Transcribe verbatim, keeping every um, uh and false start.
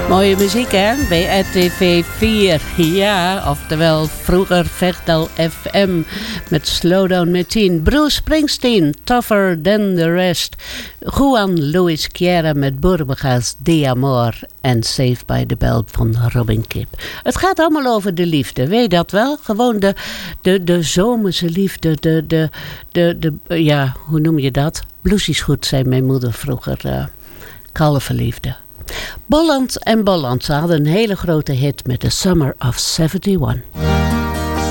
Mooie muziek, hè? Bij R T V vier. Ja, oftewel vroeger Vechtel F M met Slowdown Machine. Bruce Springsteen, Tougher Than The Rest. Juan Luis Guerra met Burbujas de Amor. En Saved by the Bell van Robin Kipp. Het gaat allemaal over de liefde, weet je dat wel? Gewoon de, de, de zomerse liefde. De, de, de, de, ja, hoe noem je dat? Blues is goed, zei mijn moeder vroeger. Uh, kalverliefde. Bolland en Bolland, ze hadden een hele grote hit met The Summer of eenenzeventig.